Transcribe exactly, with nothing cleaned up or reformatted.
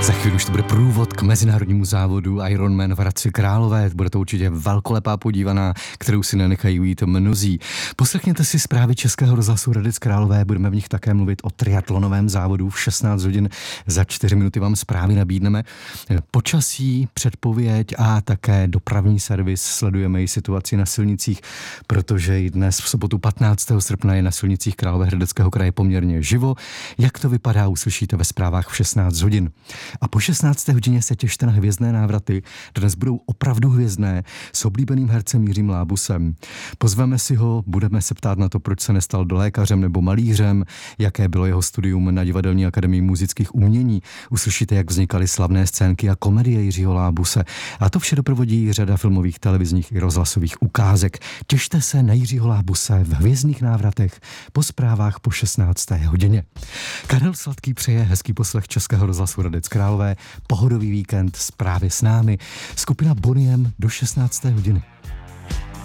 Za chvíli už to bude průvod k mezinárodnímu závodu Ironman v Hradci Králové. Bude to určitě velkolepá podívaná, kterou si nenechají ujít mnozí. Poslechněte si zprávy Českého rozhlasu Hradec Králové, budeme v nich také mluvit o triatlonovém závodu v šestnáct hodin. Za čtyři minuty vám zprávy nabídneme. Počasí, předpověď a také dopravní servis. Sledujeme i situaci na silnicích, protože i dnes v sobotu patnáctého srpna je na silnicích Královéhradeckého kraje poměrně živo. Jak to vypadá, uslyšíte ve zprávách v šestnáct hodin. A po šestnácté hodině se těšte na hvězdné návraty. Dnes budou opravdu hvězdné s oblíbeným hercem Jiřím Lábusem. Pozveme si ho, budeme se ptát na to, proč se nestal do lékařem nebo malířem, jaké bylo jeho studium na Divadelní akademii múzických umění. Uslyšíte, jak vznikaly slavné scénky a komedie Jiřího Lábuse. A to vše doprovodí řada filmových, televizních i rozhlasových ukázek. Těšte se na Jiřího Lábuse v hvězdných návratech po zprávách po šestnácté hodině. Karel Sladký přeje hezký poslech Českého rozhlasu Hradec Králové, pohodový víkend, zprávy s námi, skupina Boniem do šestnácté hodiny.